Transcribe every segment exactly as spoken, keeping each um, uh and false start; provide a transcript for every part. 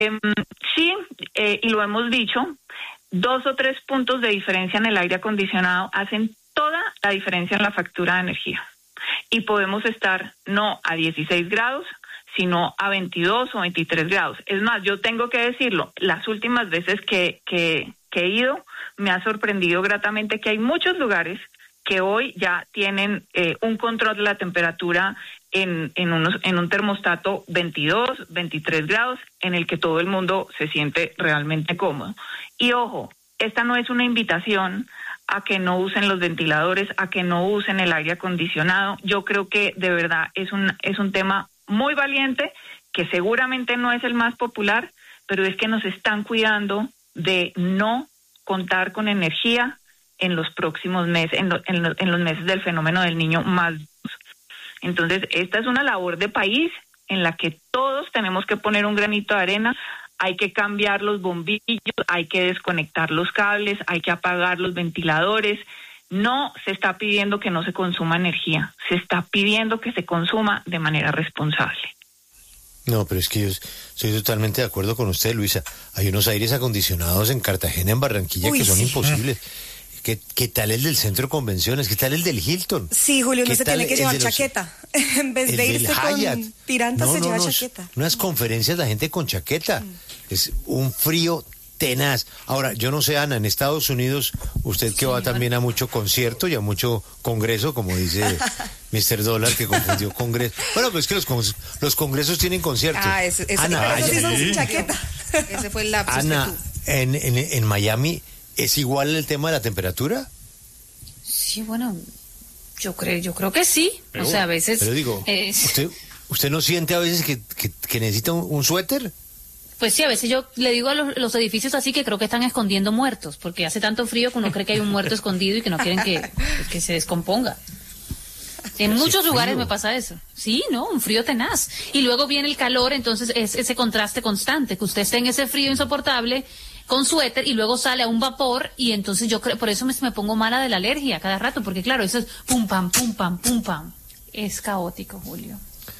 sí, eh, y lo hemos dicho, dos o tres puntos de diferencia en el aire acondicionado hacen toda la diferencia en la factura de energía. Y podemos estar no a dieciséis grados, sino a veintidós o veintitrés grados. Es más, yo tengo que decirlo, las últimas veces que, que, que he ido, me ha sorprendido gratamente que hay muchos lugares que hoy ya tienen eh, un control de la temperatura en, en, unos, en un termostato veintidós, veintitrés grados, en el que todo el mundo se siente realmente cómodo. Y ojo, esta no es una invitación a que no usen los ventiladores, a que no usen el aire acondicionado. Yo creo que de verdad es un, es un tema muy valiente, que seguramente no es el más popular, pero es que nos están cuidando de no contar con energía en los próximos meses, en, lo, en, lo, en los meses del fenómeno del Niño más. Entonces, esta es una labor de país en la que todos tenemos que poner un granito de arena. Hay que cambiar los bombillos, hay que desconectar los cables, hay que apagar los ventiladores. No se está pidiendo que no se consuma energía, se está pidiendo que se consuma de manera responsable. No, pero es que yo estoy totalmente de acuerdo con usted, Luisa. Hay unos aires acondicionados en Cartagena, en Barranquilla, Uy, que son sí. imposibles. ¿Qué, ¿Qué tal el del centro de convenciones? ¿Qué tal el del Hilton? Sí, Julio, no se tiene que llevar chaqueta. En vez de irse con tirantas, no, se no, lleva no, chaqueta. Unas conferencias, la gente con chaqueta. Mm. Es un frío tenaz. Ahora, yo no sé, Ana, en Estados Unidos, usted que sí, va también a mucho concierto y a mucho congreso, como dice mister Dólar, que confundió congreso. Bueno, pues es que los, con, los congresos tienen conciertos. Ah, eso, eso, Ana, eso sí son sin chaqueta. Ese fue el lapsus. Ana, en, en, en Miami, ¿es igual el tema de la temperatura? Sí, bueno, yo creo, yo creo que sí. Pero, o sea, a veces... Pero digo, eh, ¿usted, ¿usted no siente a veces que, que, que necesita un, un suéter? Pues sí, a veces yo le digo a los, los edificios así que creo que están escondiendo muertos, porque hace tanto frío que uno cree que hay un muerto escondido y que no quieren que, que se descomponga. En muchos lugares me pasa eso. Sí, ¿no? Un frío tenaz. Y luego viene el calor, entonces es ese contraste constante, que usted esté en ese frío insoportable con suéter y luego sale a un vapor y entonces yo creo, por eso me, me pongo mala de la alergia cada rato, porque claro, eso es pum pam, pum pam, pum pam. Es caótico, Julio.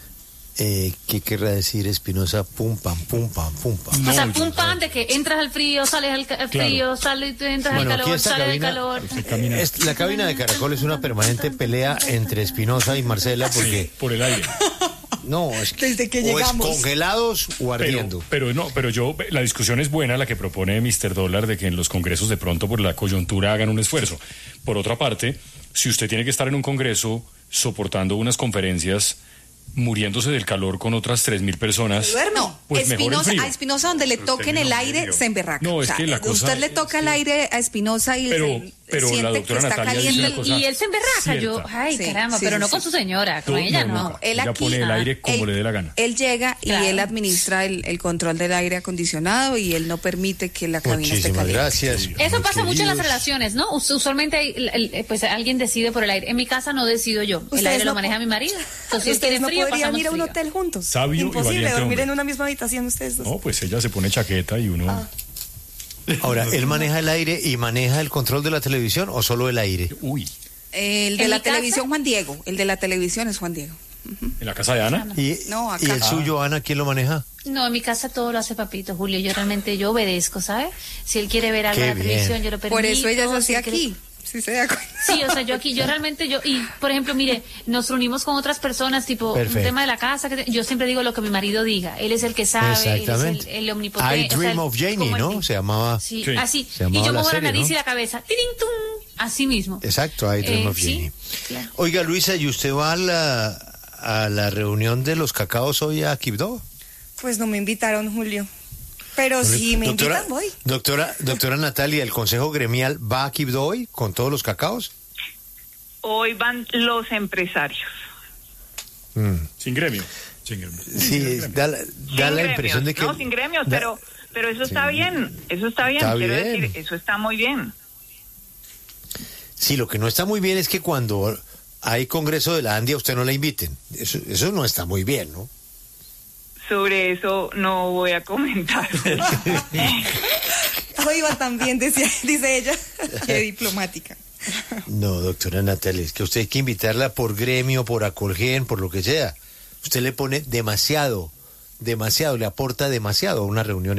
Eh, ¿Qué querrá decir Espinosa? Pum pam, pum pam, pum pam. O sea, pum pam de que entras al frío, sales al, al frío, claro. sales, entras bueno, al calor, sales cabina, al calor. Es, la cabina de Caracol es una permanente pelea entre Espinosa y Marcela porque... Sí, por el aire. No, es que, Desde que o llegamos. es congelados o ardiendo. Pero, pero no, pero yo, la discusión es buena, la que propone mister Dólar, de que en los congresos de pronto por la coyuntura hagan un esfuerzo. Por otra parte, si usted tiene que estar en un congreso soportando unas conferencias, muriéndose del calor con otras tres mil personas. No, pues Espinosa, a Espinosa donde le toquen el aire frío. Se emberraca. No, es o sea, que la cosa, usted le toca el aire a Espinosa y pero, se, pero siente la doctora que está Natalia caliente. Y, y él se emberraca, cierta. yo, ay sí, caramba, sí, pero sí, no sí. con su señora, con Tú, ella no. no. Él ella aquí, pone el aire como él, le dé la gana. Él llega y claro. él administra el, el control del aire acondicionado y él no permite que la cabina Muchísimas esté caliente. gracias. Sí. Eso pasa queridos. mucho en las relaciones, ¿no? Usualmente hay, el, el, pues alguien decide por el aire. En mi casa no decido yo, el aire no lo maneja mi marido. Entonces, ustedes no frío, podrían ir a un frío. hotel juntos. Sabio Imposible y dormir hombre. en una misma habitación ustedes dos. No, pues ella se pone chaqueta y uno... Ah. Ahora, ¿él maneja el aire y maneja el control de la televisión o solo el aire? Uy. El de la televisión, Juan Diego. El de la televisión es Juan Diego. Uh-huh. ¿En la casa de Ana? ¿Y, no, acá. ¿Y el suyo, Ana, quién lo maneja? No, en mi casa todo lo hace papito, Julio. Yo realmente, yo obedezco, ¿sabes? Si él quiere ver algo en la televisión, yo lo permito. Por eso ella es así si aquí. Quiere... Sí, se da cuenta. Sí, o sea, yo aquí, yo realmente, yo, y por ejemplo, mire, nos reunimos con otras personas, tipo, Perfecto. un tema de la casa, que yo siempre digo lo que mi marido diga, él es el que sabe, Exactamente. él es el, el omnipotente. I Dream o sea, of Janie, ¿no? El, se llamaba. Sí, sí. así, se llamaba y yo la muevo serie, la nariz ¿no? y la cabeza, ¡tiring, tum! Así mismo. Exacto, I Dream eh, of Janie. Sí, claro. Oiga, Luisa, ¿y usted va a la, a la reunión de los cacaos hoy a Quibdó? Pues no me invitaron, Julio. Pero si me doctora, invitan, voy. Doctora, doctora Natalia, ¿el Consejo Gremial va a Quibdó hoy con todos los cacaos? Hoy van los empresarios. Mm. Sin gremio. Sin gremio. Sí, sin gremio. da, da sin la gremios, impresión de que... No, sin gremios, da, pero, pero eso está sí. bien, eso está bien, está quiero bien. decir, eso está muy bien. Sí, lo que no está muy bien es que cuando hay congreso de la ANDI a usted no la inviten. Eso, eso no está muy bien, ¿no? Sobre eso no voy a comentar. Hoy va también, decía, dice ella. Qué diplomática. No, doctora Natalia, es que usted hay que invitarla por gremio, por Acolgen, por lo que sea. Usted le pone demasiado, demasiado, le aporta demasiado a una reunión.